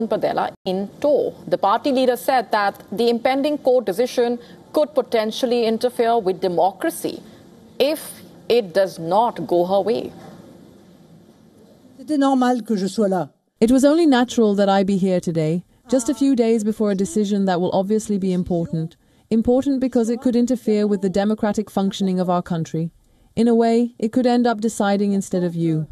Bardella in tow. The party leader said that the impending court decision could potentially interfere with democracy if it does not go her way. It was only natural that I be here today, just a few days before a decision that will obviously be important. Important because it could interfere with the democratic functioning of our country. In a way, it could end up deciding instead of you.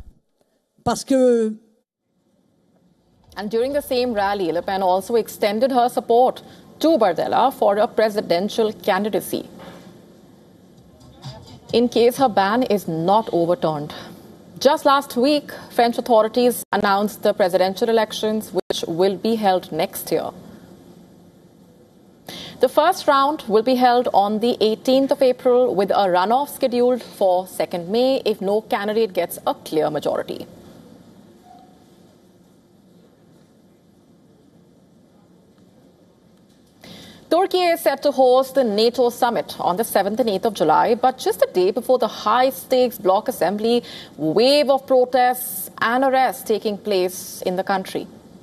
And during the same rally, Le Pen also extended her support to Bardella for a presidential candidacy in case her ban is not overturned. Just last week, French authorities announced the presidential elections, which will be held next year. The first round will be held on the 18th of April with a runoff scheduled for 2nd May if no candidate gets a clear majority. Turkey is set to host the NATO summit on the 7th and 8th of July, but just a day before the high-stakes bloc assembly, wave of protests and arrests taking place in the country.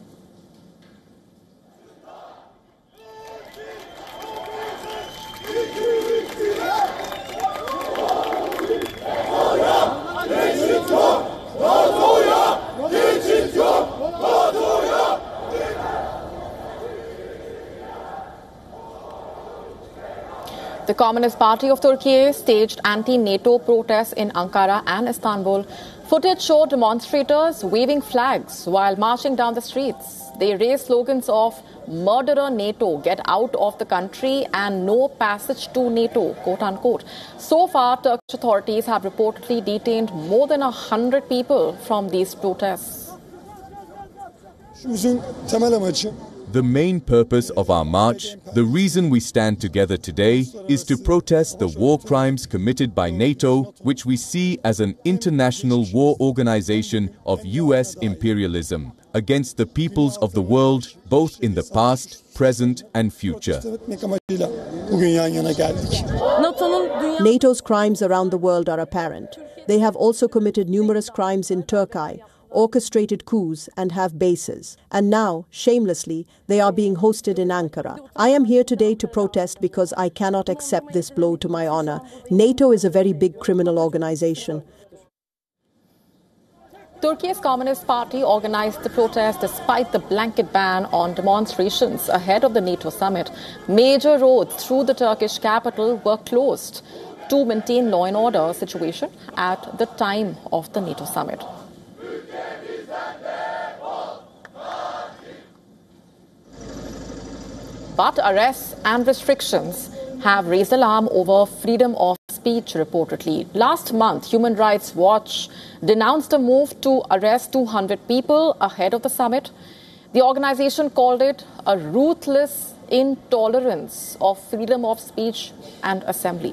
The Communist Party of Turkey staged anti-NATO protests in Ankara and Istanbul. Footage showed demonstrators waving flags while marching down the streets. They raised slogans of "Murderer NATO, get out of the country" and "No passage to NATO," quote unquote. So far, Turkish authorities have reportedly detained more than 100 people from these protests. The main purpose of our march, the reason we stand together today, is to protest the war crimes committed by NATO, which we see as an international war organization of US imperialism against the peoples of the world, both in the past, present and future. NATO's crimes around the world are apparent. They have also committed numerous crimes in Turkey, orchestrated coups and have bases. And now, shamelessly, they are being hosted in Ankara. I am here today to protest because I cannot accept this blow to my honor. NATO is a very big criminal organization. Turkey's Communist Party organized the protest despite the blanket ban on demonstrations ahead of the NATO summit. Major roads through the Turkish capital were closed to maintain law and order situation at the time of the NATO summit. But arrests and restrictions have raised alarm over freedom of speech reportedly. Last month, Human Rights Watch denounced a move to arrest 200 people ahead of the summit. The organization called it a ruthless intolerance of freedom of speech and assembly.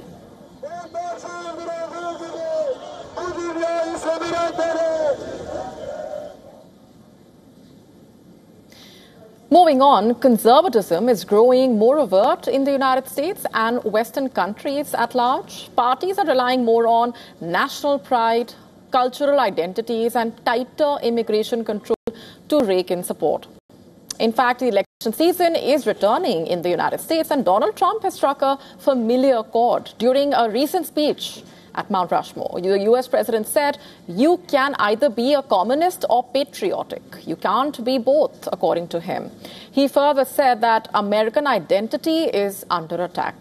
Moving on, conservatism is growing more overt in the United States and Western countries at large. Parties are relying more on national pride, cultural identities, and tighter immigration control to rake in support. In fact, the election season is returning in the United States, and Donald Trump has struck a familiar chord. During a recent speech at Mount Rushmore, the U.S. president said, "You can either be a communist or patriotic. You can't be both," according to him. He further said that American identity is under attack.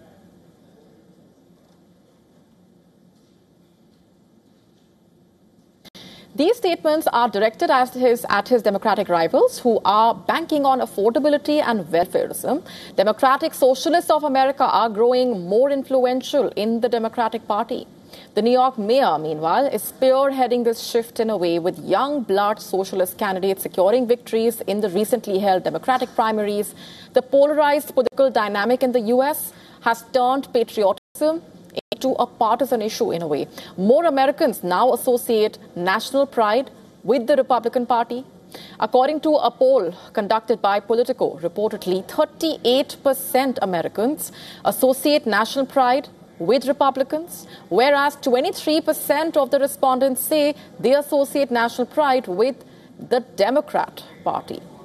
These statements are directed at his Democratic rivals who are banking on affordability and welfareism. Democratic Socialists of America are growing more influential in the Democratic Party. The New York mayor, meanwhile, is spearheading this shift in a way, with young blood socialist candidates securing victories in the recently held Democratic primaries. The polarized political dynamic in the U.S. has turned patriotism into a partisan issue in a way. More Americans now associate national pride with the Republican Party. According to a poll conducted by Politico, reportedly 38% Americans associate national pride with Republicans, whereas 23% of the respondents say they associate national pride with the Democrat Party.